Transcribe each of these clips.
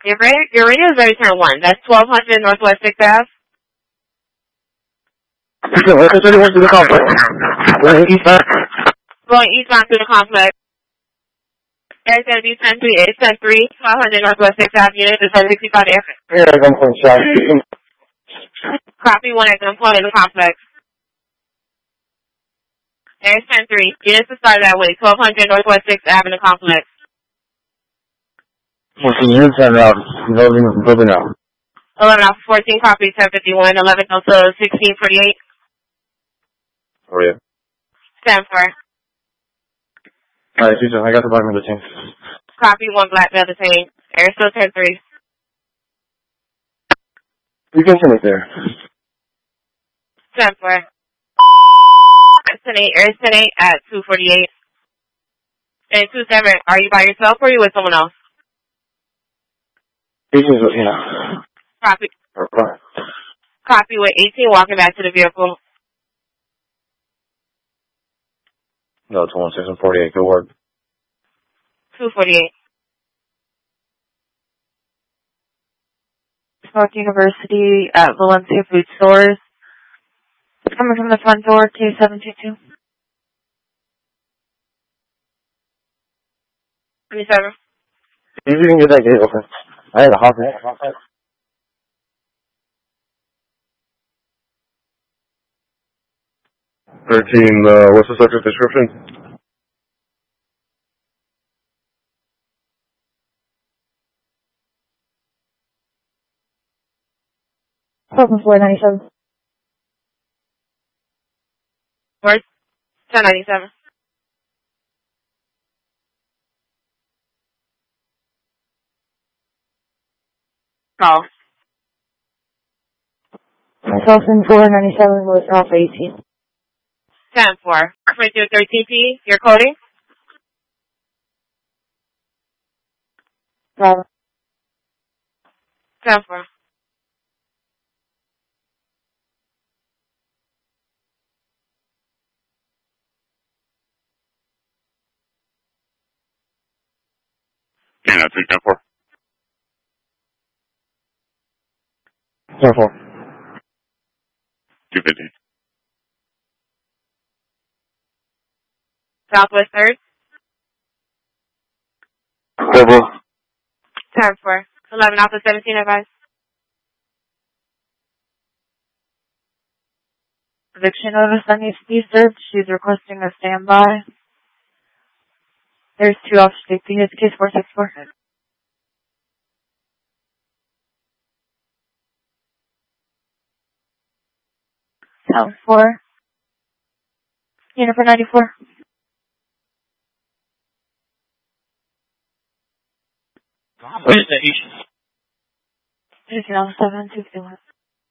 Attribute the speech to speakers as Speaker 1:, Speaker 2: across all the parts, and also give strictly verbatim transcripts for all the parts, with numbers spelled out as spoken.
Speaker 1: Your radio, your radio is ready to turn one. That's twelve hundred Northwest sixth Avenue.
Speaker 2: Where is anyone to the complex? Going eastbound?
Speaker 1: Going eastbound to the complex. There's going to be ten three, it's ten three, twelve hundred Northwest sixth Avenue, unit, it's sixty-five air.
Speaker 2: Yeah, I'm going south.
Speaker 1: Copy one at gunpoint in the complex. There's ten three, units to start that way, twelve hundred Northwest sixth Avenue complex.
Speaker 2: What's the unit send out? Building, building out.
Speaker 1: eleven Alpha fourteen, copy ten fifty-one, eleven Delta sixteen forty-eight.
Speaker 2: Oh, yeah.
Speaker 1: Stand for.
Speaker 2: Alright, Susan, I got the bottom of the tank.
Speaker 1: Copy one black belt detained. Air still ten three.
Speaker 2: You can send it there.
Speaker 1: Stand for. ten eight, Air ten eight at two forty-eight. And two seven, are you by yourself or are you with someone else?
Speaker 2: Susan's, you know.
Speaker 1: Copy.
Speaker 2: Or, or.
Speaker 1: Copy with eighteen walking back to the vehicle.
Speaker 2: No, it's one six and forty-eight. Good work.
Speaker 1: two forty-eight.
Speaker 3: North University at Valencia Food Stores. Coming from the front door, K seven two two.
Speaker 1: twenty-seven.
Speaker 2: See if you can get that gate open. I had a hot minute. Hot minute.
Speaker 4: thirteen, uh, what's the subject description?
Speaker 3: Seven four ninety seven.
Speaker 1: Where's ten ninety-seven? Call.
Speaker 3: Seven four ninety seven was off eighteen.
Speaker 1: ten four. Print your thirteen P. You're coding?
Speaker 3: Bravo.
Speaker 1: ten four.
Speaker 4: Yeah, that's it, ten four.
Speaker 2: ten four.
Speaker 4: two fifty.
Speaker 1: Southwest third.
Speaker 2: Double.
Speaker 1: ten four. eleven Alpha seventeen advice.
Speaker 3: Eviction notice that needs to be served. She's requesting a standby. There's two off state. It's case four six four. Sound four. Unit for ninety-four.
Speaker 2: What is that?
Speaker 3: Fifteen on seven two fifty one.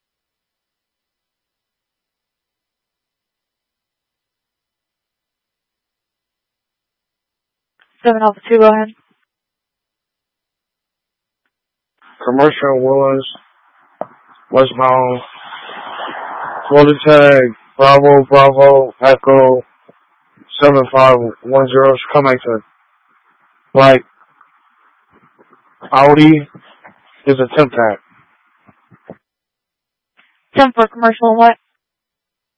Speaker 3: Seven Alpha two, go ahead.
Speaker 2: Commercial Willis, westbound, Golden Tag, Bravo, Bravo, Echo, seven five one zero, come back to, like, Audi is a temp tag.
Speaker 3: Ten for commercial what?